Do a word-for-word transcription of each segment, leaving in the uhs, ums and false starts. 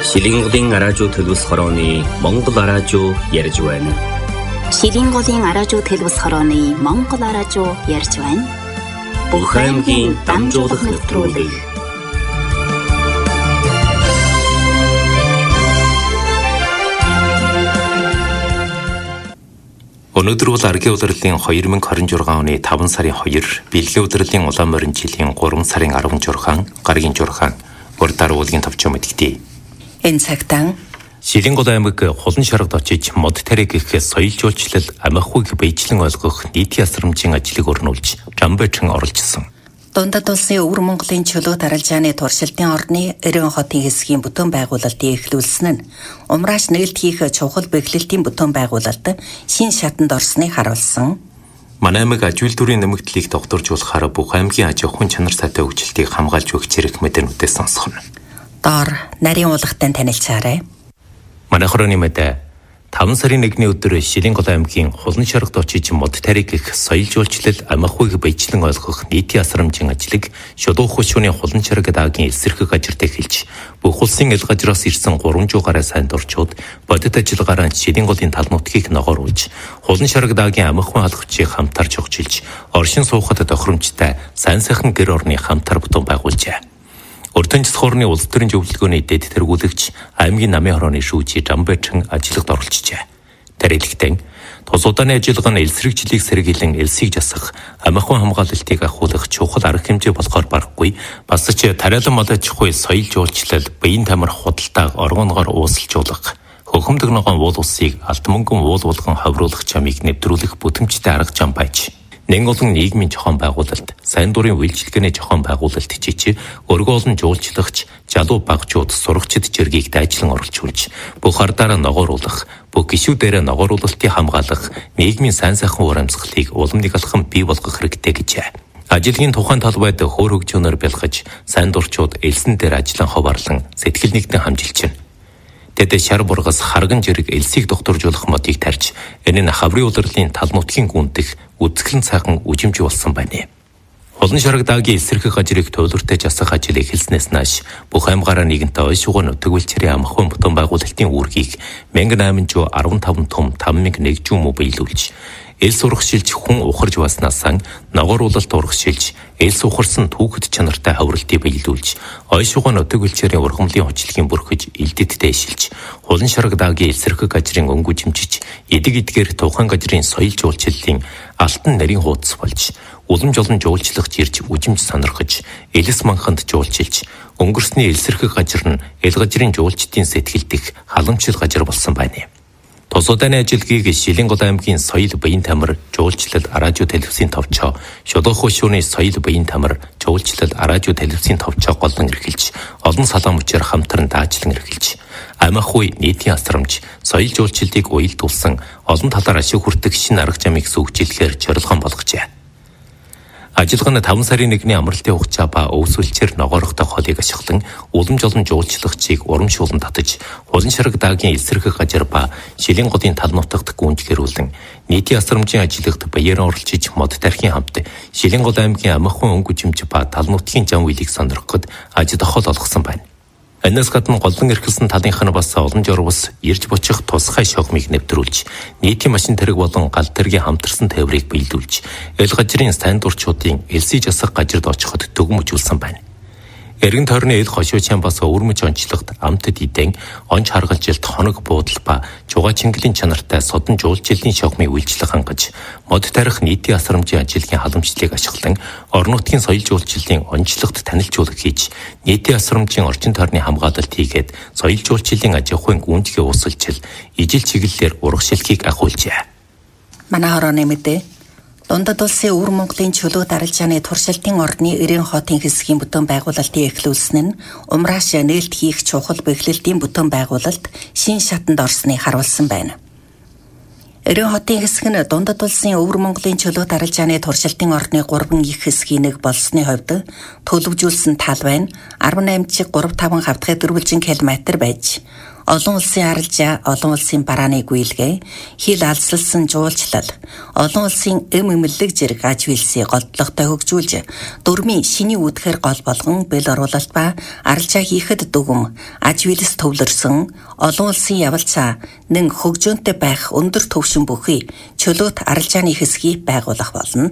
Шилэнголын араажуу төлөвс хорооны Монгол араажуу ярьж байна. Шилэнголын араажуу төлөвс хорооны Монгол араажуу ярьж байна. Бүх аймгийн дамжуулах нэвтрүүлэг. Өнөөдөр бол аргийн улирлын две тысячи двадцать шесть оны таван сарын хоёр, бэлгийн улирлын улаан морин жилийн гурван сарын арван шесть, гаргийн шесть, урдаар уулгийн товчоо мэдгдээ. Энэ цагтаа Шилэнгол аймаг хулан шаргад очиж мод тариг гэх соёл жуулчлал амиахуйг биечлэн ойлгох нийтийн асрамжийн ажлыг өрнүүлж Жамбайчин оролцсон. Дундад улсын өвөр Монголын чөлөө даралжааны туршилтын орны Эрен хотын хэсгийн бүтээн байгуулалтыг эхлүүлсэн нь умрааш нээлт хийх чухал бэхлэлтийн бүтээн байгуулалт шин шатанд орсныг харуулсан. Манай аймаг аж үйлдвэрийн нэмэгдлийг докторжуулахаар бүх аймгийн аж ахуйн чанар сайтай хөгжилтийг хамгаалж өгч ирэх мэдээнүүдээс сонсгоно. Доор нарийн уулгатай танилцаарай. Манай хорооны мэдээ таван сарын нэгний өдөр Шилэнгол аймгийн хулан шаргад очиж мод тариг гэх соёл жуулчлал амиахуйг биечлэн ойлгох нийтийн асрамжийн ажлыг Шулуун хушууны хулан шаргад аагийн эсрэг газарт эхэлж бүх улсын ил газраас ирсэн гурван сая гаруй сайн дурчууд бодит ажиллагаараа Шилэнголын тал нутгийг ногооруулж хулан шаргад аагийн амиахуйн халахчийг хамтарч өгчилж оршин суухад тохиромжтой сайн сайхан гэр орны хамтар бүтээн байгуулжээ. Урдын цэцхуурны улс төрийн зөвлөлгөөний дэд тэргүүлэгч аймгийн намын хорооны шүүжи Жамбайчин ажиллагад оролцжээ. Тарилэгтэн тус удааны ажиллагаа нь элсрэгжлийг сэргийлэн элсийг жасах, амиахуйн хамгаалалтыг ахиулах чухал арга хэмжээ болохоор барахгүй, бас ч тариалан мод аж ахуй соёл жуулчлал, биеийн тамир худалдааг оргонгоор уусалжуулах, хөхөмдөг ногоон уул усыг алт мөнгөн уул булган ховруулах чамыг нэвтрүүлэх бүтэмжтэй арга зам байж. Нэн олон нийгмийн зохион байгуулалт, сайн дурын үйлчилгээний зохион байгуулалт чичи, өргө олон жуулчлагч, жалуу багчууд, сурагчид жиргийг дайчлан оролцуулж, бүх ардаараа ногооруулах, бүх гишүүдээрээ ногооруулалтыг хамгаалах, нийгмийн сайн сайхан уур амьсгалыг уламжлалт алхам бий болгох хэрэгтэй гэжээ. Ажилгийн тухайн талбайд хөөр хөгжөөнөр бэлгэж, сайн дурчууд элсэн дээр ажиллан ховаарлан сэтгэл нэгдэн хамжилчихна. Тэд шар бургас харган жирэг элсийг докторжуулах модыг тарьж, энэ нь хаврын улирлын тал нутгийн гүндэх үзэсгэлэн цаахан үжимж болсон байна. Хулан шаргад аагийн эсрэг газрыг туйлуртай жасах ажил эхэлснээс нааш бүх аймгаараа нэгэнтээ ой шугуун нутагвэлчрийн амхын бүтээн байгуулалтын үүргийг мянга найман арван таван том таван мянга нэг жүүмүү биелүүлж, элс урагшилж хүн ухарж баснаасаа ногооруулалт урагшилж, элс ухарсан түүхэд чанартай хавралтыг биелүүлж, ой шугуун нутагвэлчрийн ургамлын хүчилгийн бүрхэж илдэд дэшилж, хулан шаргад аагийн эсрэг газрын өнгө жимжиж, эдэг эдгээр тухайн газрын соёл жуулчлалын алтан нарийн хуудас болж, уламж олон жуулчлагч ирж үжимж сонирхож, элэс манханд жуулчилж, өнгөрсний элсэрхэг газар нь эл газрын жуулчдын сэтгэлдэх халамжлал газар болсон байна. Тус удааны ажилгийг Шилэнгол аймгийн соёл биеийн тамир жуулчлал араажуу телевизийн товчоо, Шулуун хушууны соёл биеийн тамир жуулчлал араажуу телевизийн товчоо голлон эрхэлж, олон салаа мөчээр хамтран даажлан эрхэлж, амиахуй нийтийн асрамж, соёл жуулчлалыг уялдуулсан олон талаар ашиг хүртэх шинэ арга замыг сүйгжүүлэхээр зорилгон болгожээ. Ажиллагаа нь таван сарын нэгний амралтын хугацаа ба өвсвөлчээр ногоорохтой холыг ашиглан уламж олон жуулчлагчийг урамшуулан татаж, хулан шаргад аагийн эсрэг газар ба Шилэнголын тал нутагт гүнжгэрүүлэн нийтийн асрамжийн ажилд баяран оролцож мод тархийн хамт Шилэнгол аймгийн амиахуйн өнгө жимж ба тал нутгийн зам үйлийг сонирхоход аж дахол олгосон байна. Энэс гадна голлон эрхэлсэн талынх нь бас олон журвас ирж бучих тусгай шогмыг нэвтрүүлж, нийтийн машин тэрэг болон гал тэргийн хамтарсан тээврийг биелүүлж, эл газрын сайн дурчуудын элсий жасах газарт очиход төгөмжүүлсэн байна. Эргэн тойрны эл хошуучаан бас өвөрмөж онцлогт амтд идэн, онч харгалжилт хоног буудал ба чугаа чингэлийн чанартай содон жуулчлалын шогмыг үйлчлэх хангаж, мод тарих нийтийн асрамжийн ажилгийн халамжлалыг ашиглан орон нутгийн соёл жуулчлалын онцлогт танилцуулга хийж, нийтийн асрамжийн орчин тойрны хамгаалалт хийгээд соёл жуулчлалын аж ахуйн гүнзгий уусалжил, ижил чиглэлээр урагшилтыг ахиулжээ. Манай хорооны мэдээ Дундад улсын өвөр Монголын чөлөө даралжааны туршилтын орны Эрен хотын хэсгийн бүтээн байгуулалтыг эхлүүлсэн нь умрааш нээлт хийх чухал бэхлэлтийн бүтээн байгуулалт шин шатанд орсныг харуулсан байна. Эрен хотын хэсэг нь Дундад улсын өвөр Монголын чөлөө даралжааны туршилтын орны гурван их хэсгийн нэг болсны хувьд төлөвжүүлсэн талбай нь арван наймчиг гурав таван хавтгай дөрвөлжин километр байж, олон улсын арилжаа, олон улсын барааны гүйлгээ, хил алсалсан жуулчлал, олон улсын эм эмэллэг зэрэг аж үйлсийг голдлоготой хөгжүүлж, дөрмийн шиний үүдхээр гол болгон бэл оруулалт ба арилжаа хийхэд дүгм, аж үйлс төвлөрсөн, олон улсын явалцаа нэн хөгжөөнтэй байх өндөр төвшин бүхий чөлөөт арилжааны хэсгийг байгуулах болно.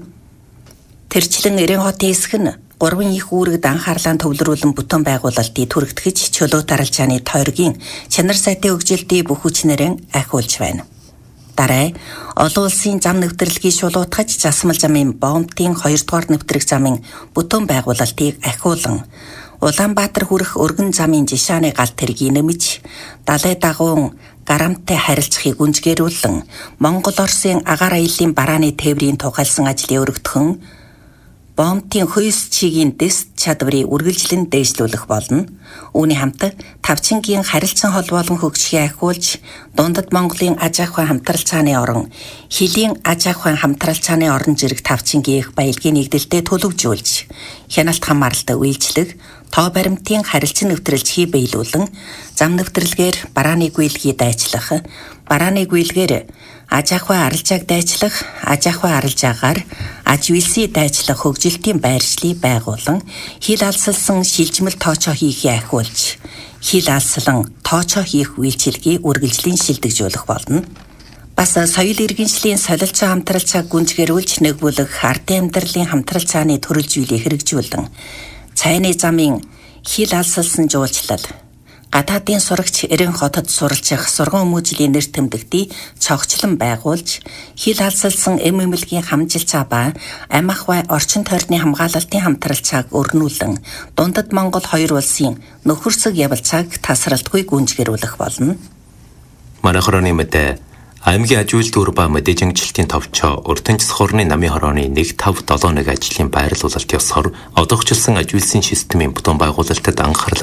Тэрчлэн Эрийн хотын хэсэг нь гурван их үүрэгд анхаарлаа төвлөрүүлэн бүтээн байгуулалтыг түрэгтгэж чөлөөт арилжааны тойргийн чанар сайтай хөгжилтийн бүх хүчнэрэн ахиулж байна. Дараа олон улсын зам нэвтрэлгийг шулуутгаж засмал замын Бомтын хоёрдугаар нэвтрэх замын бүтээн байгуулалтыг ахиулан Улаанбаатар хүрэх өргөн замын жишааны галт тэргийг нэмж далай дагуун гарамттай харилцахыг гүнзгийрүүлэн Монгол Оросын агаар аяллаа барааны тээврийн тухайлсан ажлыг өргөдгөн Бомтын хүйс чигийн дэс чадварыг үргэлжлэн дээшлүүлэх болно. Үүний хамт тавчингийн харилцан холбоолон хөгжихийг ахиулж дундад Монголын аж ахуйн хамтрал цааны орон, хилийн аж ахуйн хамтрал цааны орон зэрэг тавчингийн их баялагын нэгдэлтэд төлөвжүүлж, хяналт хамааралтай үйлчлэг, тоо баримтын харилцан нэвтрэлжхий биелүүлэн, зам нэвтрэлгээр барааны гүйлгийг дайчлах, барааны гүйлгээр аж ахуйн арилжааг дайчлах, аж ахуйн арилжаагаар аж үйлсийг дайчлах хөгжилтийн байршлыг байгуулан, хил алсалсан шилжмэл тоочоо хийхийг ахиулж, хил алслан тоочоо хийх үйлчилгээг үргэлжлэн шилдэгжүүлэх болно. Бас соёл иргэншлийн солилцоо хамтрал цаг гүнзгийрүүлж нэгүүлэх ардын амьдралын хамтрал цааны төрөлжүүлийг хэрэгжүүлэн, цайны замын хил алсалсан жуулчлал, гадаадын сурагч Эрийн хотод суралцах сургууль хүмүүжлийн нэр тэмдэгтийг цогцлон байгуулж, хил алсалсан эм эмэлгийн хамжилцаа ба ам ахуй орчин тойрны хамгаалалтын хамтралцааг өрнүүлэн, дундад Монгол хоёр улсын нөхөрсөг явалцааг тасралтгүй гүнзгийрүүлэх болно. Манай хорооны мэдээ аймгийн аж үйлдвэр төр ба мэдээжингчлэлтийн товчоо Уртанчс хорны намын хорооны нэг тав долоо нэг ажлын байрлуулалт ёсоор одоогчлсон аж үйлсийн системийн бүтээн байгуулалтад анхаарал